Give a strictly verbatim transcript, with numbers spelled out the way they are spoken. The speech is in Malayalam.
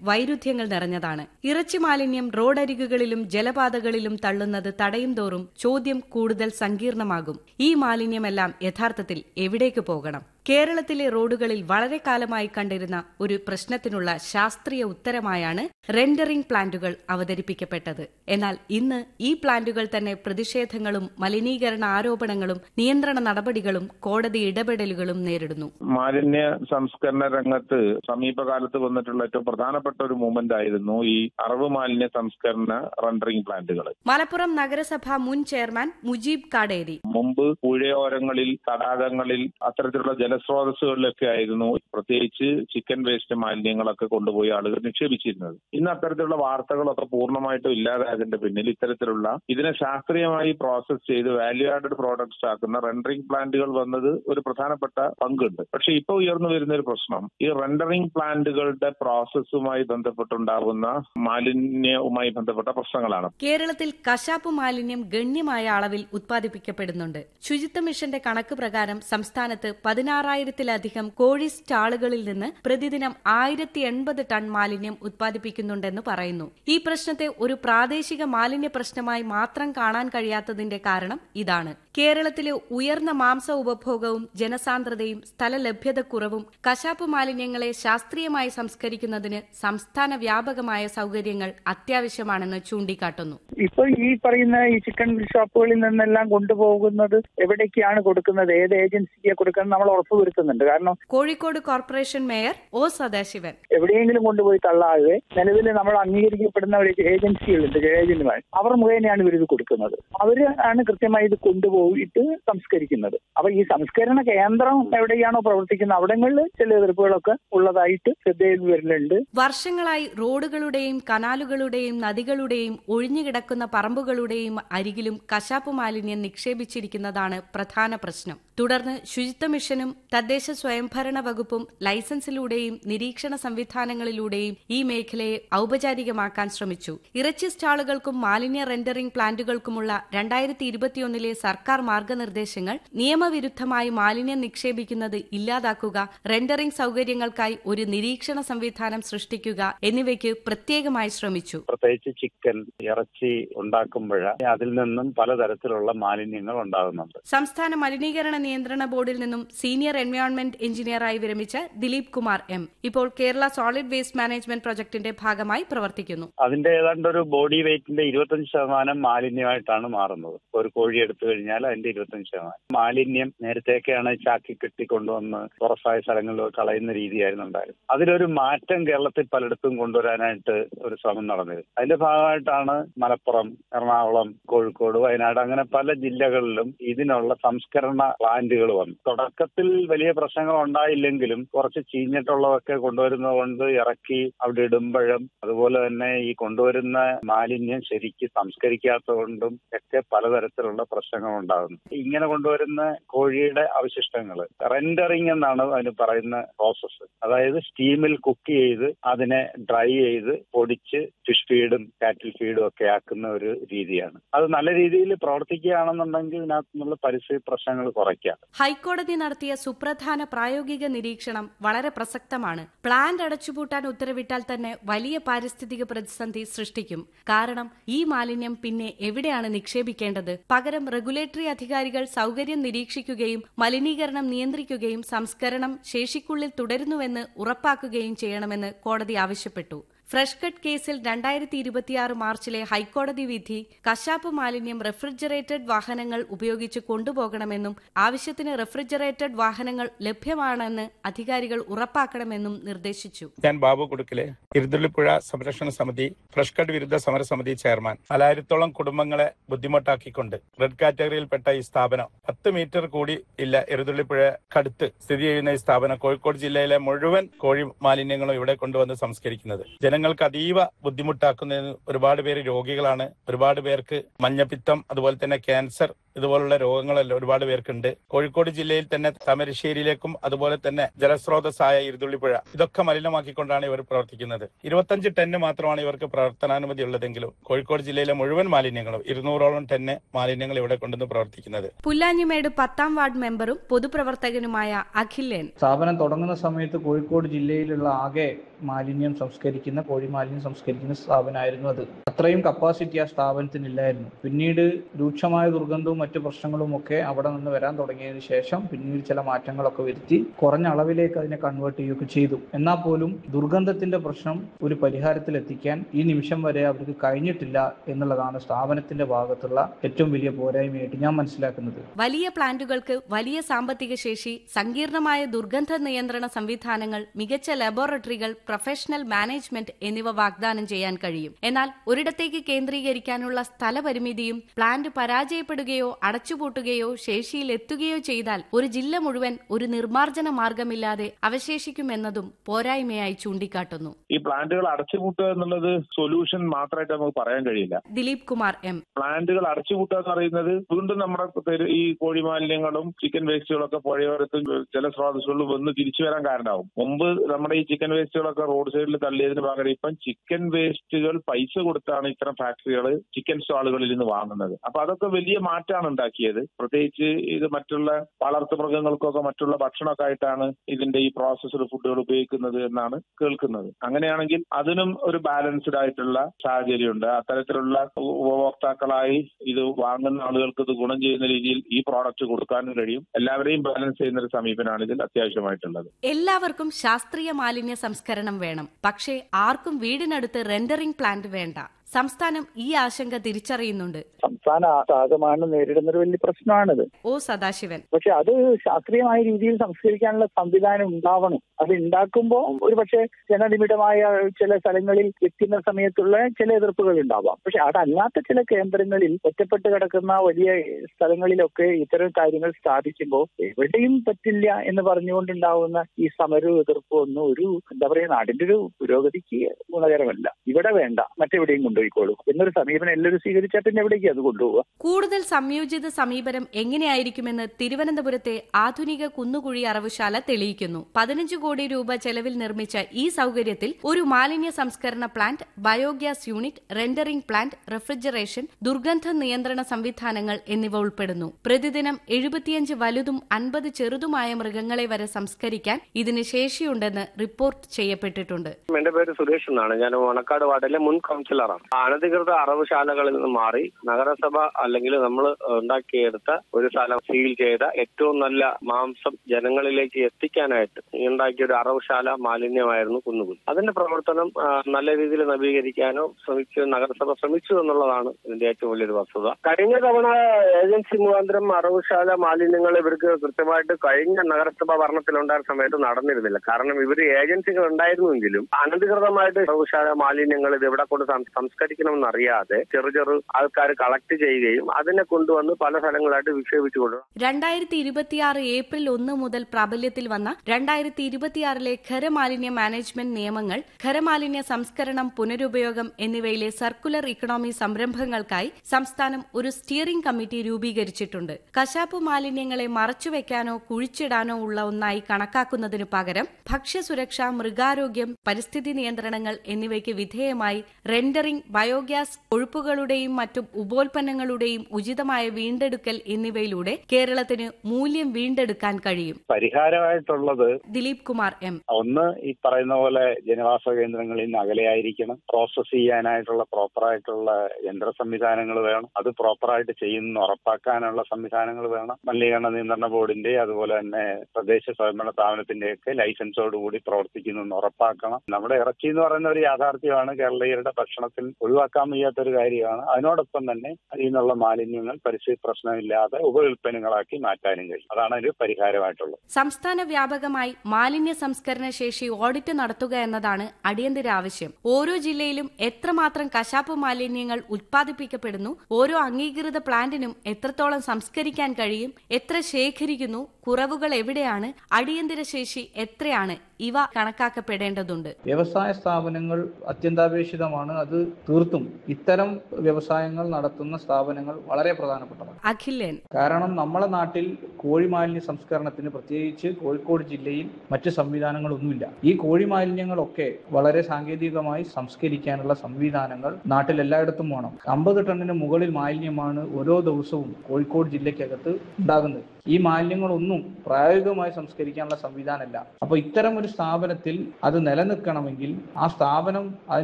വൈരുദ്ധ്യങ്ങൾ നിറഞ്ഞതാണ്. ഇറച്ചി മാലിന്യം റോഡരികുകളിലും ജലപാതകളിലും തള്ളുന്നത് തടയും തോറും ചോദ്യം കൂടുതൽ സങ്കീർണമാകും. ഈ മാലിന്യമെല്ലാം യഥാർത്ഥത്തിൽ എവിടേക്ക് പോകണം? കേരളത്തിലെ റോഡുകളിൽ വളരെ കാലമായി കണ്ടിരുന്ന ഒരു പ്രശ്നത്തിനുള്ള ശാസ്ത്രീയ ഉത്തരമായാണ് റെൻഡറിംഗ് പ്ലാന്റുകൾ അവതരിപ്പിക്കപ്പെട്ടത്. എന്നാൽ ഇന്ന് ഈ പ്ലാന്റുകൾ തന്നെ പ്രതിഷേധങ്ങളും മലിനീകരണ ആരോപണങ്ങളും നിയന്ത്രണ നടപടികളും കോടതി ഇടപെടലുകളും നേരിടുന്നു. മാലിന്യ സംസ്കരണ രംഗത്ത് സമീപകാലത്ത് വന്നിട്ടുള്ള ഏറ്റവും പ്രധാനപ്പെട്ട ഒരു മൂവ്മെന്റ് ആയിരുന്നു ഈ അറവ് മാലിന്യ സംസ്കരണ റെൻഡറിംഗ് പ്ലാന്റുകൾ. മലപ്പുറം നഗരസഭ മുൻ ചെയർമാൻ മുജീബ് കാടേരി മുമ്പ് പുഴയോരങ്ങളിൽ, തടാകങ്ങളിൽ, അത്തരത്തിലുള്ള ജലസ്രോതസ്സുകളിലൊക്കെ ആയിരുന്നു പ്രത്യേകിച്ച് ചിക്കൻ വേസ്റ്റ് മാലിന്യങ്ങളൊക്കെ കൊണ്ടുപോയി ആളുകൾ നിക്ഷേപിച്ചിരുന്നത്. ഇന്ന് അത്തരത്തിലുള്ള വാർത്തകളൊക്കെ പൂർണ്ണമായിട്ടും ഇല്ലാതായതിന്റെ പിന്നിൽ ഇത്തരത്തിലുള്ള ഇതിനെ ശാസ്ത്രീയമായി പ്രോസസ് ചെയ്ത് വാല്യൂ ആഡഡ് പ്രോഡക്ട്സ് ആക്കുന്ന റെൻഡറിംഗ് പ്ലാന്റുകൾ വന്നത് ഒരു പ്രധാനപ്പെട്ട പങ്കുണ്ട്. പക്ഷെ ഇപ്പോൾ ഉയർന്നു വരുന്ന ഒരു പ്രശ്നം ഈ റെൻഡറിംഗ് പ്ലാന്റുകളുടെ പ്രോസസ്സുമായി ബന്ധപ്പെട്ടുണ്ടാകുന്ന മാലിന്യവുമായി ബന്ധപ്പെട്ട പ്രശ്നങ്ങളാണ്. കേരളത്തിൽ കശാപ്പ് മാലിന്യം ഗണ്യമായ അളവിൽ ഉത്പാദിപ്പിക്കപ്പെടുന്നുണ്ട്. ശുചിത്വ മിഷന്റെ കണക്ക് പ്രകാരം സംസ്ഥാനത്ത് പതിനാറായിരത്തിലധികം കോഴി സ്റ്റാളുകളിൽ നിന്ന് പ്രതിദിനം ആയിരത്തി എൺപത് ടൺ മാലിന്യം ഉത്പാദിപ്പിക്കുന്നുണ്ടെന്ന് പറയുന്നു. ഈ പ്രശ്നത്തെ ഒരു പ്രാദേശിക മാലിന്യ പ്രശ്നമായി മാത്രം കാണാൻ കഴിയാത്തതിന്റെ കാരണം ഇതാണ്. കേരളത്തിലെ ഉയർന്ന മാംസ ഉപഭോഗവും ജനസാന്ദ്രതയും സ്ഥലലഭ്യതക്കുറവും കശാപ്പ് മാലിന്യങ്ങളെ ശാസ്ത്രീയമായി സംസ്കരിക്കുന്നതിന് സംസ്ഥാന വ്യാപകമായ സൗകര്യങ്ങൾ അത്യാവശ്യമാണെന്ന് ചൂണ്ടിക്കാട്ടുന്നു. ഇപ്പോൾ ഈ പറയുന്ന ഈ ചിക്കൻ ഷോപ്പുകളിൽ നിന്നെല്ലാം കൊണ്ടുപോകുന്നത് എവിടേക്കാണ് കൊടുക്കുന്നത്, ഏത് ഏജൻസിക്ക് കൊടുക്കുന്നത് നമ്മൾ ഉറപ്പുവരുത്തുന്നുണ്ട്. കാരണം Kozhikode corporation mayor O Sadasivan എവിടെയെങ്കിലും കൊണ്ടുപോയി തള്ളാതെ നിലവിൽ നമ്മൾ അംഗീകരിക്കപ്പെടുന്ന ഒരു ഏജൻസികളുണ്ട്, ഏജന്റുമാർ, അവർ മുഖേനയാണ് ഇവരിത് കൊടുക്കുന്നത്. അവര് ആണ് കൃത്യമായി ഇത് കൊണ്ടുപോയിട്ട് സംസ്കരിക്കുന്നത്. അപ്പൊ ഈ സംസ്കരണ കേന്ദ്രം എവിടെയാണോ പ്രവർത്തിക്കുന്നത് അവിടങ്ങളിൽ ചില എതിർപ്പുകളൊക്കെ ഉള്ളതായിട്ട് ശ്രദ്ധയിൽ വരലുണ്ട്. വർഷങ്ങളായി റോഡുകളുടെയും കനാലുകളുടെയും നദികളുടെയും ഒഴിഞ്ഞുകിടക്കുന്ന പറമ്പുകളുടെയും അരികിലും കശാപ്പ് മാലിന്യം നിക്ഷേപിച്ചിരിക്കുന്നതാണ് പ്രധാന പ്രശ്നം. തുടർന്ന് ശുചിത്വ മിഷനും തദ്ദേശ സ്വയംഭരണ വകുപ്പും ലൈസൻസിലൂടെയും നിരീക്ഷണ സംവിധാനങ്ങളിലൂടെയും ഈ മേഖലയെ ഔപചാരികമാക്കാൻ ശ്രമിച്ചു. ഇറച്ചി സ്റ്റാളുകൾക്കും മാലിന്യ റെൻഡറിംഗ് പ്ലാന്റുകൾക്കുമുള്ള രണ്ടായിരത്തി ഇരുപത്തിയൊന്നിലെ സർക്കാർ മാർഗനിർദ്ദേശങ്ങൾ നിയമവിരുദ്ധമായി മാലിന്യം നിക്ഷേപിക്കുന്നത് ഇല്ലാതാക്കുക, റെൻഡറിംഗ് സൗകര്യങ്ങൾക്കായി ഒരു നിരീക്ഷണ സംവിധാനം സൃഷ്ടിക്കുക എന്നിവയ്ക്ക് പ്രത്യേകമായി ശ്രമിച്ചു. പ്രത്യേകിച്ച് ചിക്കൻ, ഇറച്ചി ഉണ്ടാക്കുമ്പോൾ അതിൽ നിന്നും പലതരത്തിലുള്ള മാലിന്യങ്ങൾ ഉണ്ടാകുന്നുണ്ട്. സംസ്ഥാന മലിനീകരണ നിയന്ത്രണ ബോർഡിൽ നിന്നും സീനിയർ എൻവയോൺമെന്റ് എഞ്ചിനീയറായി വിരമിച്ച ദിലീപ് കുമാർ എം ഇപ്പോൾ കേരള സോളിഡ് വേസ്റ്റ് മാനേജ്മെന്റ് പ്രൊജക്ടിന്റെ ഭാഗമായി പ്രവർത്തിക്കുന്നു. അതിന്റെ ഏതാണ്ട് ഒരു ബോഡി വെയ്റ്റിന്റെ ഇരുപത്തഞ്ച് ശതമാനം മാലിന്യമായിട്ടാണ് മാറുന്നത്. ഒരു കോഴി എടുത്തു കഴിഞ്ഞാൽ അതിന്റെ ഇരുപത്തഞ്ച് ശതമാനം മാലിന്യം നേരത്തെയൊക്കെയാണ് ചാക്കി കെട്ടിക്കൊണ്ടുവന്ന് തുറസായ സ്ഥലങ്ങളിൽ കളയുന്ന രീതിയായിരുന്നു ഉണ്ടായിരുന്നത്. അതിലൊരു മാറ്റം കേരളത്തിൽ പലയിടത്തും കൊണ്ടുവരാനായിട്ട് ഒരു ശ്രമം നടന്നത്. അതിന്റെ ഭാഗമായിട്ടാണ് മലപ്പുറം, എറണാകുളം, കോഴിക്കോട്, വയനാട് അങ്ങനെ പല ജില്ലകളിലും ഇതിനുള്ള സംസ്കരണ പ്ലാന്റുകൾ വന്നു. തുടക്കത്തിൽ വലിയ പ്രശ്നങ്ങൾ ഉണ്ടായില്ലെങ്കിലും കുറച്ച് ചീഞ്ഞിട്ടുള്ളതൊക്കെ കൊണ്ടുവരുന്നത് കൊണ്ട് ഇറക്കി അവിടെ ഇടുമ്പോഴും അതുപോലെ തന്നെ ഈ കൊണ്ടുവരുന്ന മാലിന്യം ശരിക്ക് സംസ്കരിക്കാത്തത് കൊണ്ടും ഒക്കെ പലതരത്തിലുള്ള പ്രശ്നങ്ങൾ ഉണ്ടാകുന്നു. ഇങ്ങനെ കൊണ്ടുവരുന്ന കോഴിയുടെ അവശിഷ്ടങ്ങൾ റെൻഡറിംഗ് എന്നാണ് അതിന് പറയുന്ന പ്രോസസ്സ്. അതായത് സ്റ്റീമിൽ കുക്ക് ചെയ്ത് അതിനെ ഡ്രൈ ചെയ്ത് പൊടിച്ച് ഫിഷ് ഫീഡും കാറ്റിൽ ഫീഡും ഒക്കെ ആക്കുന്ന ഒരു രീതിയാണ്. അത് നല്ല രീതിയിൽ പ്രവർത്തിക്കുകയാണെന്നുണ്ടെങ്കിൽ ഇതിനകത്ത് നിന്നുള്ള പരിസ്ഥിതി പ്രശ്നങ്ങൾ കുറയ്ക്കാം. ഹൈക്കോടതി നടത്തിയ സുപ്രധാന പ്രായോഗിക നിരീക്ഷണം വളരെ പ്രസക്തമാണ്. പ്ലാന്റ് അടച്ചുപൂട്ടാൻ ഉത്തരവിട്ടാൽ തന്നെ വലിയ പാരിസ്ഥിതിക പ്രതിസന്ധി സൃഷ്ടിക്കും. കാരണം ഈ മാലിന്യം പിന്നെ എവിടെയാണ് നിക്ഷേപിക്കേണ്ടത്? പകരം റെഗുലേറ്ററി അധികാരികൾ സൗകര്യം നിരീക്ഷിക്കുകയും മലിനീകരണം നിയന്ത്രിക്കുകയും സംസ്കരണം ശേഷിക്കുള്ളിൽ തുടരുന്നുവെന്ന് ഉറപ്പാക്കുകയും ചെയ്യണമെന്ന് കോടതി ആവശ്യപ്പെട്ടു. ഫ്രഷ് കട്ട് കേസിൽ രണ്ടായിരത്തി ഇരുപത്തിയാറ് മാർച്ചിലെ ഹൈക്കോടതി വിധി കശാപ്പ് മാലിന്യം റെഫ്രിജറേറ്റഡ് വാഹനങ്ങൾ ഉപയോഗിച്ച് കൊണ്ടുപോകണമെന്നും ആവശ്യത്തിന് റെഫ്രിജറേറ്റഡ് വാഹനങ്ങൾ ലഭ്യമാണെന്ന് അധികാരികൾ ഉറപ്പാക്കണമെന്നും നിർദ്ദേശിച്ചു. ഞാൻ ബാബു കുടുക്കിലെ ഇരുതുള്ളിപ്പുഴ സംരക്ഷണ സമിതി ഫ്രഷ് കട്ട് വിരുദ്ധ സമരസമിതി ചെയർമാൻ. നാലായിരത്തോളം കുടുംബങ്ങളെ ബുദ്ധിമുട്ടാക്കിക്കൊണ്ട് റെഡ് കാറ്റഗറിയിൽപ്പെട്ട ഈ സ്ഥാപനം പത്ത് മീറ്റർ കൂടി ഇല്ല ഇരുതുള്ളിപ്പുഴക്കടുത്ത് സ്ഥിതി ചെയ്യുന്ന ഈ സ്ഥാപനം കോഴിക്കോട് ജില്ലയിലെ മുഴുവൻ കോഴി മാലിന്യങ്ങളും ഇവിടെ കൊണ്ടുവന്ന് സംസ്കരിക്കുന്നത് ജനങ്ങൾക്ക് അതീവ ബുദ്ധിമുട്ടാക്കുന്നതിന് ഒരുപാട് പേര് രോഗികളാണ്. ഒരുപാട് പേർക്ക് മഞ്ഞപ്പിത്തം അതുപോലെ തന്നെ ക്യാൻസർ ഇതുപോലുള്ള രോഗങ്ങളെല്ലാം ഒരുപാട് പേർക്കുണ്ട്. കോഴിക്കോട് ജില്ലയിൽ തന്നെ താമരശ്ശേരിയിലേക്കും അതുപോലെ തന്നെ ജലസ്രോതസ്സായ ഇരുതുള്ളിപ്പുഴ ഇതൊക്കെ മലിനമാക്കിക്കൊണ്ടാണ് ഇവർ പ്രവർത്തിക്കുന്നത്. ഇരുപത്തഞ്ച് ടണ്ണ് മാത്രമാണ് ഇവർക്ക് പ്രവർത്തനാനുമതി ഉള്ളതെങ്കിലും കോഴിക്കോട് ജില്ലയിലെ മുഴുവൻ മാലിന്യങ്ങളും ഇരുന്നൂറോളം ടണ്ണ് മാലിന്യങ്ങൾ ഇവിടെ കൊണ്ടുവന്ന് പ്രവർത്തിക്കുന്നത്. പുല്ലാഞ്ഞിമേട് പത്താം വാർഡ് മെമ്പറും പൊതുപ്രവർത്തകനുമായ അഖിലേൻ സ്ഥാപനം തുടങ്ങുന്ന സമയത്ത് കോഴിക്കോട് ജില്ലയിലുള്ള ആകെ മാലിന്യം സംസ്കരിക്കുന്ന കോഴി മാലിന്യം സംസ്കരിക്കുന്ന സ്ഥാപനമായിരുന്നു അത്. അത്രയും കപ്പാസിറ്റി ആ സ്ഥാപനത്തിനില്ലായിരുന്നു. പിന്നീട് രൂക്ഷമായ ദുർഗന്ധവും മറ്റു പ്രശ്നങ്ങളും ഒക്കെ അവിടെ നിന്ന് വരാൻ തുടങ്ങിയതിനു ശേഷം പിന്നീട് ചില മാറ്റങ്ങളൊക്കെ വരുത്തി കുറഞ്ഞ അളവിലേക്ക് അതിനെ കൺവേർട്ട് ചെയ്യുകയൊക്കെ ചെയ്തു. എന്നാൽ പോലും ദുർഗന്ധത്തിന്റെ പ്രശ്നം ഒരു പരിഹാരത്തിലെത്തിക്കാൻ ഈ നിമിഷം വരെ അവർക്ക് കഴിഞ്ഞിട്ടില്ല എന്നുള്ളതാണ് സ്ഥാപനത്തിന്റെ ഭാഗത്തുള്ള ഏറ്റവും വലിയ പോരായ്മയായിട്ട് ഞാൻ മനസ്സിലാക്കുന്നത്. വലിയ പ്ലാന്റുകൾക്ക് വലിയ സാമ്പത്തിക ശേഷി, സങ്കീർണമായ ദുർഗന്ധ നിയന്ത്രണ സംവിധാനങ്ങൾ, മികച്ച ലബോറട്ടറികൾ, പ്രൊഫഷണൽ മാനേജ്മെന്റ് എന്നിവ വാഗ്ദാനം ചെയ്യാൻ കഴിയും. എന്നാൽ ഒരിടത്തേക്ക് കേന്ദ്രീകരിക്കാനുള്ള സ്ഥലപരിമിതിയും പ്ലാന്റ് പരാജയപ്പെടുകയോ അടച്ചുപൂട്ടുകയോ ശേഷിയിൽ എത്തുകയോ ചെയ്താൽ ഒരു ജില്ല മുഴുവൻ ഒരു നിർമ്മാർജ്ജന മാർഗമില്ലാതെ അവശേഷിക്കുമെന്നതും പോരായ്മയായി ചൂണ്ടിക്കാട്ടുന്നു. ഈ പ്ലാന്റുകൾ അടച്ചുപൂട്ടുക എന്നുള്ളത് സൊല്യൂഷൻ മാത്രമായിട്ട് നമുക്ക് പറയാൻ കഴിയില്ല. ദിലീപ് കുമാർ എം. പ്ലാന്റുകൾ അടച്ചുപൂട്ടുക എന്ന് പറയുന്നത് വീണ്ടും നമ്മുടെ ഈ കോഴി മാലിന്യങ്ങളും ചിക്കൻ വേസ്റ്റുകളൊക്കെ പുഴയോരത്തും ജലസ്രോതസ്സുകളിലും വന്ന് തിരിച്ചു വരാൻ കാരണമാവും. മുമ്പ് നമ്മുടെ ഈ ചിക്കൻ വേസ്റ്റുകളൊക്കെ റോഡ് സൈഡിൽ തള്ളിയതിന് പകരം ഇപ്പം ചിക്കൻ വേസ്റ്റുകൾ പൈസ കൊടുത്താണ് ഇത്തരം ഫാക്ടറികൾ ചിക്കൻ സ്റ്റാളുകളിൽ നിന്ന് വാങ്ങുന്നത്. അപ്പൊ അതൊക്കെ വലിയ മാറ്റമാണ് ഉണ്ടാക്കിയത്. പ്രത്യേകിച്ച് ഇത് മറ്റുള്ള വളർത്തു മൃഗങ്ങൾക്കൊക്കെ മറ്റുള്ള ഭക്ഷണമൊക്കെ ആയിട്ടാണ് ഇതിന്റെ ഈ പ്രോസസ്ഡ് ഫുഡുകൾ ഉപയോഗിക്കുന്നത് എന്നാണ് കേൾക്കുന്നത്. അങ്ങനെയാണെങ്കിൽ അതിനും ഒരു ബാലൻസ്ഡ് ആയിട്ടുള്ള സാഹചര്യമുണ്ട്. അത്തരത്തിലുള്ള ഉപഭോക്താക്കളായി ഇത് വാങ്ങുന്ന ആളുകൾക്ക് ഇത് ഗുണം ചെയ്യുന്ന രീതിയിൽ ഈ പ്രോഡക്റ്റ് കൊടുക്കാനും കഴിയും. എല്ലാവരെയും ബാലൻസ് ചെയ്യുന്ന ഒരു സമീപനമാണ് ഇതിൽ അത്യാവശ്യമായിട്ടുള്ളത്. എല്ലാവർക്കും ശാസ്ത്രീയ മാലിന്യ സംസ്കരണം വേണം, പക്ഷേ ആർക്കും വീടിനടുത്ത് റെൻഡറിംഗ് പ്ലാന്റ് വേണ്ട. സംസ്ഥാനം ഈ ആശങ്ക തിരിച്ചറിയുന്നുണ്ട്. സംസ്ഥാന ആകമാനം നേരിടുന്ന ഒരു വലിയ പ്രശ്നമാണിത്. ഓ സദാശിവൻ. പക്ഷെ അത് ശാസ്ത്രീയമായ രീതിയിൽ സംസ്കരിക്കാനുള്ള സംവിധാനം ഉണ്ടാവണം. അത് ഉണ്ടാക്കുമ്പോൾ ഒരു പക്ഷേ ജനനിബിഡമായ ചില സ്ഥലങ്ങളിൽ എത്തുന്ന സമയത്തുള്ള ചില എതിർപ്പുകൾ ഉണ്ടാവാം. പക്ഷെ അതല്ലാത്ത ചില കേന്ദ്രങ്ങളിൽ ഒറ്റപ്പെട്ട് കിടക്കുന്ന വലിയ സ്ഥലങ്ങളിലൊക്കെ ഇത്തരം കാര്യങ്ങൾ സ്ഥാപിക്കുമ്പോൾ എവിടെയും പറ്റില്ല എന്ന് പറഞ്ഞുകൊണ്ടുണ്ടാവുന്ന ഈ സമരവും എതിർപ്പും ഒന്നും ഒരു എന്താ പറയുക നാടിന്റെ ഒരു പുരോഗതിക്ക് ഗുണകരമല്ല. ഇവിടെ വേണ്ട, മറ്റെവിടെയും കൊണ്ടുപോയിക്കോളൂ എന്നൊരു സമീപനം എല്ലാവരും സ്വീകരിച്ചാൽ പിന്നെ എവിടേക്ക് അത് കൊണ്ടുപോവുക? കൂടുതൽ സംയോജിത സമീപനം എങ്ങനെയായിരിക്കുമെന്ന് തിരുവനന്തപുരത്തെ ആധുനിക കുന്നുകുഴി അറവുശാല തെളിയിക്കുന്നു. പതിനഞ്ച് കോടി രൂപ ചെലവിൽ നിർമ്മിച്ച ഈ സൌകര്യത്തിൽ ഒരു മാലിന്യ സംസ്കരണ plant, biogas unit, rendering plant, refrigeration, ദുർഗന്ധ നിയന്ത്രണ സംവിധാനങ്ങൾ എന്നിവ ഉൾപ്പെടുന്നു. പ്രതിദിനം എഴുപത്തിയഞ്ച് വലുതും അൻപത് ചെറുതുമായ മൃഗങ്ങളെ വരെ സംസ്കരിക്കാൻ ഇതിന് ശേഷിയുണ്ടെന്ന് റിപ്പോർട്ട് ചെയ്യപ്പെട്ടിട്ടുണ്ട്. എന്റെ പേര് സുരേഷ് എന്നാണ്. ഞാൻ മണക്കാട് വാർഡിലെ മുൻ കൌൺസിലറാണ്. അനധികൃത അറവുശാലകളിൽ നിന്ന് മാറി നഗരസഭ അല്ലെങ്കിൽ നമ്മൾ ഉണ്ടാക്കിയെടുത്ത ഒരു സ്ഥലം സീൽ ചെയ്ത ഏറ്റവും നല്ല മാംസം ജനങ്ങളിലേക്ക് എത്തിക്കാനായിട്ട് ഉണ്ടാക്കിയ ഒരു അറവുശാല മാലിന്യമായിരുന്നു കുന്നുകുഴി. അതിന്റെ പ്രവർത്തനം നല്ല രീതിയിൽ നവീകരിക്കാനോ ശ്രമിച്ചു നഗരസഭ ശ്രമിച്ചു എന്നുള്ളതാണ് ഇതിന്റെ ഏറ്റവും വലിയൊരു വസ്തുത. കഴിഞ്ഞ തവണ ഏജൻസി മുഖാന്തരം അറവുശാല മാലിന്യങ്ങൾ ഇവർക്ക് കൃത്യമായിട്ട് കഴിഞ്ഞ നഗരസഭ ഭരണത്തിലുണ്ടായിരുന്ന സമയത്ത് നടന്നിരുന്നില്ല. കാരണം ഇവർ ഏജൻസികൾ ഉണ്ടായിരുന്നെങ്കിലും അനധികൃതമായിട്ട് അറവുശാല മാലിന്യങ്ങൾ ഇത് എവിടെ കൊണ്ട് സംസ്കരിക്കണമെന്ന് അറിയാതെ ചെറു ചെറു ആൾക്കാർ കളക്ട് ചെയ്യുകയും അതിനെ കൊണ്ടുവന്ന് പല സ്ഥലങ്ങളായിട്ട് വിക്ഷേപിച്ചു കൊണ്ടു. രണ്ടായിരത്തി ഇരുപത്തിയാറ് ഏപ്രിൽ ഒന്ന് മുതൽ പ്രാബല്യത്തിൽ വന്ന രണ്ടായിരത്തി ഇരുപത്തിയാറിലെ ഖരമാലിന്യ മാനേജ്മെന്റ് നിയമങ്ങൾ ഖരമാലിന്യ സംസ്കരണം, പുനരുപയോഗം എന്നിവയിലെ സർക്കുലർ ഇക്കണോമി സംരംഭങ്ങൾക്കായി സംസ്ഥാനം ഒരു സ്റ്റിയറിംഗ് കമ്മിറ്റി രൂപീകരിച്ചിട്ടുണ്ട്. കശാപ്പ് മാലിന്യങ്ങളെ മറച്ചുവെക്കാനോ കുഴിച്ചിടാനോ ഉള്ള ഒന്നായി കണക്കാക്കുന്നതിനു പകരം ഭക്ഷ്യസുരക്ഷ, മൃഗാരോഗ്യം, പരിസ്ഥിതി നിയന്ത്രണങ്ങൾ എന്നിവയ്ക്ക് വിധേയമായി റെൻഡറിംഗ്, ബയോഗ്യാസ്, കൊഴുപ്പുകളുടെയും മറ്റു ഉപോൽപ്പന്നങ്ങളുടെയും ഉചിതമായ വീണ്ടെടുക്കൽ എന്നിവയിലൂടെ കേരളത്തിന് മൂല്യം വീണ്ടെടുക്കാൻ കഴിയും. പരിഹാരമായിട്ടുള്ളത് ദിലീപ് കുമാർ എം. ഒന്ന്, ഈ പറയുന്ന പോലെ ജനവാസ കേന്ദ്രങ്ങളിൽ നിന്ന് അകലെയായിരിക്കണം. പ്രോസസ് ചെയ്യാനായിട്ടുള്ള പ്രോപ്പറായിട്ടുള്ള യന്ത്ര സംവിധാനങ്ങൾ വേണം. അത് പ്രോപ്പറായിട്ട് ചെയ്യുന്ന ഉറപ്പാക്കാനുള്ള സംവിധാനങ്ങൾ വേണം. മലിനീകരണ നിയന്ത്രണ ബോർഡിന്റെ അതുപോലെ തന്നെ തദ്ദേശ സ്വയംഭരണ സ്ഥാപനത്തിന്റെയൊക്കെ ലൈസൻസോടുകൂടി പ്രവർത്തിക്കുന്നു ഉറപ്പാക്കണം. നമ്മുടെ ഇറച്ചി എന്ന് പറയുന്ന ഒരു യാഥാർത്ഥ്യമാണ്. കേരളീയരുടെ ഭക്ഷണത്തിൽ ഒഴിവാക്കാൻ വയ്യാത്തൊരു കാര്യമാണ്. അതിനോടൊപ്പം തന്നെ അതിൽ നിന്നുള്ള മാലിന്യങ്ങൾ പരിസ്ഥിതി പ്രശ്നമില്ലാതെ ഉപഉൽപ്പന്നങ്ങളാക്കി മാറ്റാനും കഴിയും. അതാണ് ഒരു പരിഹാരമായിട്ടുള്ളത്. സംസ്ഥാന വ്യാപകമായി മാലിന്യ സംസ്കരണ ശേഷി ഓഡിറ്റ് നടത്തുക എന്നതാണ് അടിയന്തര ആവശ്യം. ഓരോ ജില്ലയിലും എത്രമാത്രം കശാപ്പ് മാലിന്യങ്ങൾ ഉത്പാദിപ്പിക്കപ്പെടുന്നു, ഓരോ അംഗീകൃത പ്ലാന്റിനും എത്രത്തോളം സംസ്കരിക്കാൻ കഴിയും, എത്ര ശേഖരിക്കുന്നു, കുറവുകൾ എവിടെയാണ്, അടിയന്തര ശേഷി എത്രയാണ് ഇവ കണക്കാക്കപ്പെടേണ്ടതുണ്ട്. വ്യവസായ സ്ഥാപനങ്ങൾ അത്യന്താപേക്ഷിതമാണ്. അത് തീർത്തും ഇത്തരം വ്യവസായങ്ങൾ നടത്തുന്ന സ്ഥാപനങ്ങൾ വളരെ പ്രധാനപ്പെട്ടതാണ്. അഖിലേൻ, കാരണം നമ്മളെ നാട്ടിൽ കോഴി മാലിന്യ സംസ്കരണത്തിന് പ്രത്യേകിച്ച് കോഴിക്കോട് ജില്ലയിൽ മറ്റ് സംവിധാനങ്ങളൊന്നുമില്ല. ഈ കോഴി മാലിന്യങ്ങളൊക്കെ വളരെ സാങ്കേതികമായി സംസ്കരിക്കാനുള്ള സംവിധാനങ്ങൾ നാട്ടിൽ എല്ലായിടത്തും വേണം. അമ്പത് ടണ്ണിന് മുകളിൽ മാലിന്യമാണ് ഓരോ ദിവസവും കോഴിക്കോട് ജില്ലയ്ക്കകത്ത് ഉണ്ടാകുന്നത്. ഈ മാലിന്യങ്ങളൊന്നും പ്രായോഗികമായി സംസ്കരിക്കാനുള്ള സംവിധാനമല്ല. അപ്പോൾ ഇത്തരം ഒരു സ്ഥാപനത്തിൽ അത് നിലനിൽക്കണമെങ്കിൽ ആ സ്ഥാപനം അതിന്